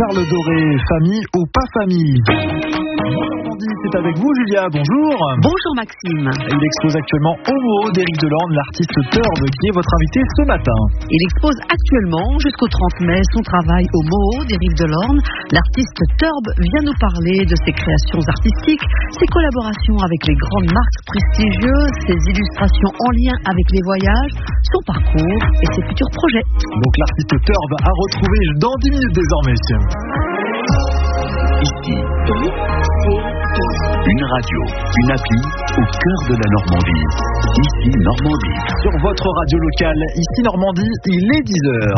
Charles Doré, famille ou pas famille? C'est avec vous, Julia, bonjour. Bonjour Maxime. Il expose actuellement Homo d'Éric Delorme, l'artiste Turb qui est votre invité ce matin. Il expose actuellement jusqu'au 30 mai son travail Homo d'Éric Delorme. L'artiste Turb vient nous parler de ses créations artistiques, ses collaborations avec les grandes marques prestigieuses, ses illustrations en lien avec les voyages, son parcours et ses futurs projets. Donc l'artiste Turb à retrouver dans 10 minutes désormais. Ici, une radio, une appli au cœur de la Normandie. Ici Normandie. Sur votre radio locale, ici Normandie, il est 10h.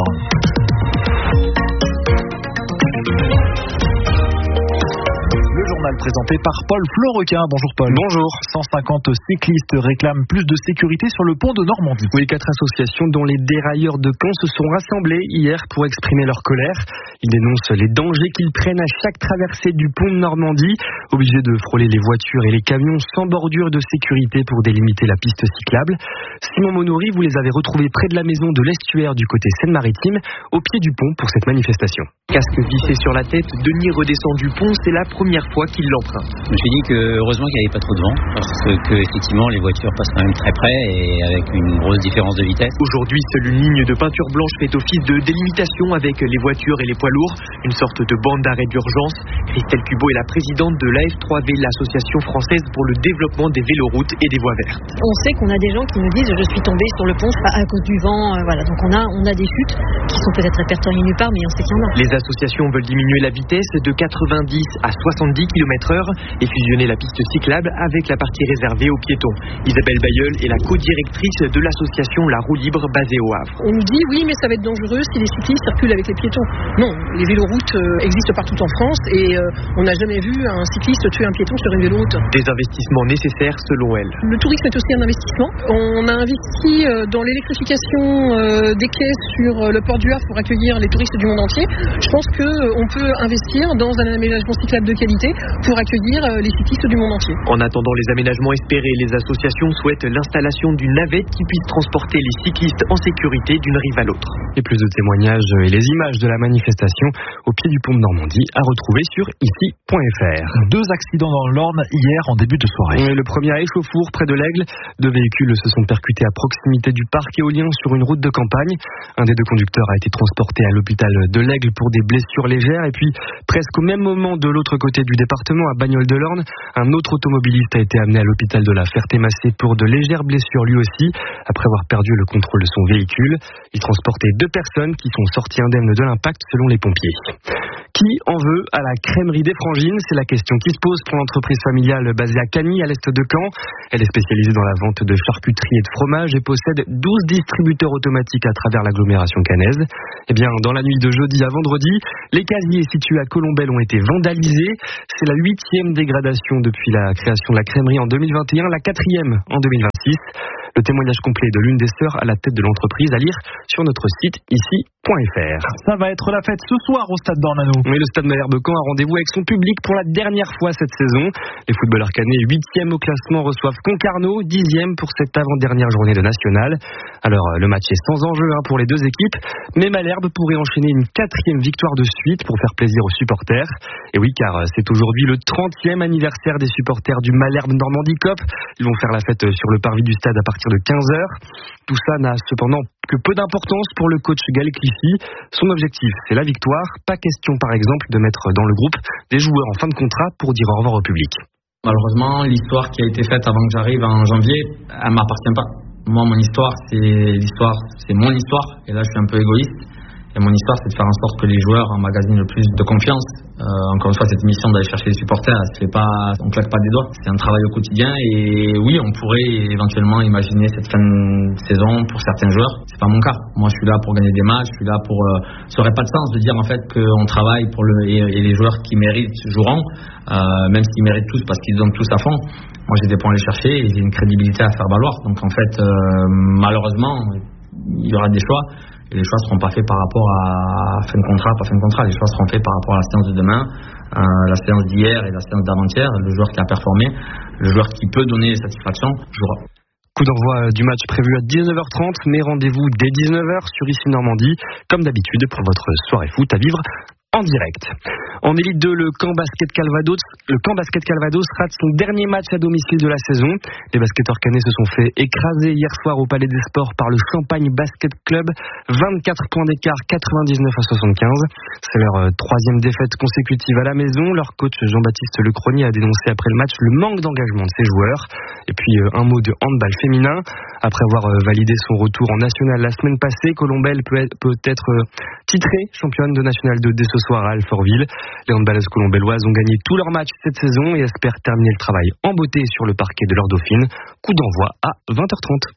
Présenté par Paul Florequin. Bonjour Paul. Bonjour. 150 cyclistes réclament plus de sécurité sur le pont de Normandie. Oui, 4 associations dont les dérailleurs de Caen se sont rassemblées hier pour exprimer leur colère. Ils dénoncent les dangers qu'ils prennent à chaque traversée du pont de Normandie, obligés de frôler les voitures et les camions sans bordure de sécurité pour délimiter la piste cyclable. Simon Monory, vous les avez retrouvés près de la maison de l'Estuaire du côté Seine-Maritime, au pied du pont pour cette manifestation. Casque vissé sur la tête, Denis redescend du pont, c'est la première fois qu'il l'emprunte. Je me suis dit que heureusement qu'il n'y avait pas trop de vent, parce que effectivement les voitures passent quand même très près et avec une grosse différence de vitesse. Aujourd'hui, seule une ligne de peinture blanche fait office de délimitation avec les voitures et les poids lourds, une sorte de bande d'arrêt d'urgence. Christelle Cubaud est la présidente de l'AF3V, l'association française pour le développement des véloroutes et des voies vertes. On sait qu'on a des gens qui nous disent je suis tombé sur le pont à cause du vent, voilà. Donc on a des chutes qui sont peut-être répertoriées nulle part, mais on sait qu'il y en a. Les associations veulent diminuer la vitesse de 90 à 70 km/h et fusionner la piste cyclable avec la partie réservée aux piétons. Isabelle Bayeul est la co-directrice de l'association La Roue Libre basée au Havre. On nous dit oui, mais ça va être dangereux si les cyclistes circulent avec les piétons. Non, les véloroutes existent partout en France et on n'a jamais vu un cycliste tuer un piéton sur une véloroute. Des investissements nécessaires selon elle. Le tourisme est aussi un investissement. On a investi dans l'électrification des quais sur le port du Havre pour accueillir les touristes du monde entier. Je pense qu'on peut investir dans un aménagement cyclable de qualité pour accueillir les cyclistes du monde entier. En attendant les aménagements espérés, les associations souhaitent l'installation d'une navette qui puisse transporter les cyclistes en sécurité d'une rive à l'autre. Et plus de témoignages et les images de la manifestation au pied du pont de Normandie à retrouver sur ici.fr. 2 accidents dans l'Orne hier en début de soirée. Le premier à Échauffour, près de l'Aigle. 2 véhicules se sont percutés à proximité du parc éolien sur une route de campagne. Un des 2 conducteurs a été transporté à l'hôpital de l'Aigle pour des blessures légères. Et puis, presque au même moment, de l'autre côté du département, à Bagnols-de-l'Orne, un autre automobiliste a été amené à l'hôpital de la Ferté-Massé pour de légères blessures lui aussi, après avoir perdu le contrôle de son véhicule. Il transportait 2 personnes qui sont sorties indemnes de l'impact selon les pompiers. Qui en veut à la crèmerie des Frangines? C'est la question qui se pose pour l'entreprise familiale basée à Cagny, à l'est de Caen. Elle est spécialisée dans la vente de charcuterie et de fromage et possède 12 distributeurs automatiques à travers l'agglomération cannaise. Eh bien, dans la nuit de jeudi à vendredi, les casiers situés à Colombelle ont été vandalisés. C'est la 8e dégradation depuis la création de la crèmerie en 2021, la 4e en 2026. Le témoignage complet de l'une des sœurs à la tête de l'entreprise à lire sur notre site ici.fr. Ça va être la fête ce soir au stade d'Ornano. Oui, le stade Malherbe-Caen a rendez-vous avec son public pour la dernière fois cette saison. Les footballeurs cannais, 8e au classement, reçoivent Concarneau, 10e pour cette avant-dernière journée de nationale. Alors, le match est sans enjeu pour les 2 équipes, mais Malherbe pourrait enchaîner une 4e victoire de suite pour faire plaisir aux supporters. Et oui, car c'est aujourd'hui le 30e anniversaire des supporters du Malherbe Normandie Cup. Ils vont faire la fête sur le parvis du stade à partir de 15h. Tout ça n'a cependant que peu d'importance pour le coach Gaël Cliffy. Son objectif, c'est la victoire. Pas question, par exemple, de mettre dans le groupe des joueurs en fin de contrat pour dire au revoir au public. Malheureusement, l'histoire qui a été faite avant que j'arrive en janvier, elle m'appartient pas. Moi, mon histoire, c'est mon histoire. Et là, je suis un peu égoïste. Et mon histoire, c'est de faire en sorte que les joueurs emmagasinent le plus de confiance. Encore une fois, cette mission d'aller chercher les supporters, elle se fait pas, on claque pas des doigts. C'est un travail au quotidien. Et oui, on pourrait éventuellement imaginer cette fin de saison pour certains joueurs. C'est pas mon cas. Moi, je suis là pour gagner des matchs. Je suis là pour. Ça aurait pas de sens de dire en fait qu'on travaille pour et les joueurs qui méritent joueront, même s'ils méritent tous parce qu'ils donnent tous à fond. Moi, j'ai des points à aller chercher et j'ai une crédibilité à faire valoir. Donc, en fait, malheureusement, il y aura des choix. Et les choix ne seront pas faits par rapport à fin de contrat, pas fin de contrat. Les choix seront faits par rapport à la séance de demain, la séance d'hier et la séance d'avant-hier. Le joueur qui a performé, le joueur qui peut donner satisfaction, jouera. Coup d'envoi du match prévu à 19h30, mais rendez-vous dès 19h sur ici Normandie, comme d'habitude pour votre soirée foot à vivre en direct. En Élite 2, le camp basket Calvados rate son dernier match à domicile de la saison. Les basketteurs cannais se sont fait écraser hier soir au Palais des Sports par le Champagne Basket Club. 24 points d'écart, 99-75. C'est leur troisième défaite consécutive à la maison. Leur coach Jean-Baptiste Lecronier a dénoncé après le match le manque d'engagement de ses joueurs. Et puis un mot de handball féminin. Après avoir validé son retour en national la semaine passée, Colombelle peut être titrée championne de National 2 dès ce soir à Alfortville. Les handballeuses colombelloises ont gagné tous leurs matchs cette saison et espèrent terminer le travail en beauté sur le parquet de leur dauphine. Coup d'envoi à 20h30.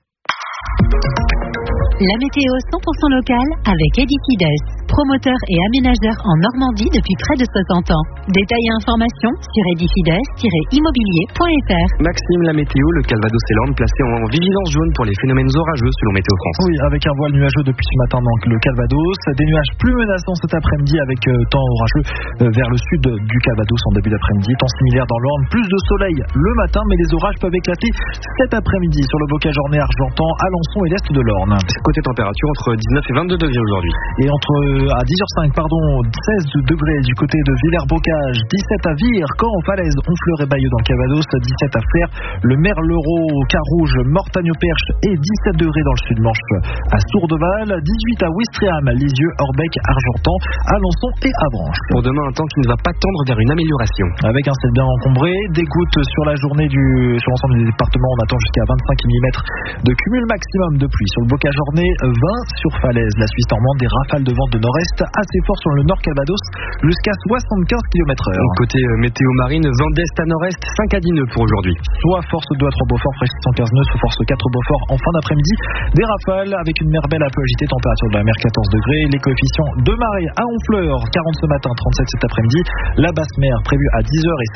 La météo 100% locale avec Edifides, promoteur et aménageur en Normandie depuis près de 60 ans. Détails et informations sur edifides-immobilier.fr. Maxime, la météo, le Calvados et l'Orne placés en vigilance jaune pour les phénomènes orageux selon Météo France. Oui, avec un voile nuageux depuis ce matin donc le Calvados, des nuages plus menaçants cet après-midi avec temps orageux vers le sud du Calvados en début d'après-midi. Temps similaire dans l'Orne, plus de soleil le matin, mais les orages peuvent éclater cet après-midi sur le Bocage-Ornay, Argentan, Alençon et l'est de l'Orne. Côté température entre 19 et 22 degrés aujourd'hui. Et à 10h05, 16 degrés du côté de Villers-Bocage, 17 à Vire, Caen, Falaise, Honfleur et Bayeux dans le Calvados, 17 à Flers, le Merlereau, Carouge, Mortagne-au-Perche et 17 degrés dans le sud-Manche à Sourdeval, 18 à Ouistreham, Lisieux, Orbec, Argentan, Alençon et Avranches. Pour demain, un temps qui ne va pas tendre vers une amélioration. Avec un ciel bien encombré, des gouttes sur la journée sur l'ensemble des départements, on attend jusqu'à 25 mm de cumul maximum de pluie. Sur le Bocage-Ornay, 20 sur Falaise, la Suisse normande, des rafales de vent de nord-est assez fort sur le nord Calvados jusqu'à 75 km/h. Côté météo marine, vent d'est à nord-est, 5 à 10 nœuds pour aujourd'hui. Soit force 2 à 3 Beaufort, fraîche 115 nœuds, soit force 4 Beaufort en fin d'après-midi. Des rafales avec une mer belle un peu agitée, température de la mer 14 degrés. Les coefficients de marée à Honfleur, 40 ce matin, 37 cet après-midi. La basse mer prévue à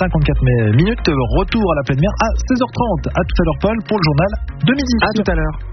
10h54 minutes. Retour à la pleine mer à 16h30. À tout à l'heure Paul pour le journal de midi. À tout à l'heure.